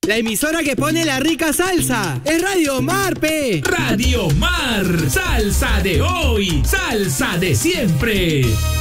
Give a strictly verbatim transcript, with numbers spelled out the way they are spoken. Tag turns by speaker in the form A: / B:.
A: La emisora que pone la rica salsa. Es Radio Mar, pe.
B: Radio Mar. Salsa de hoy. Salsa de siempre.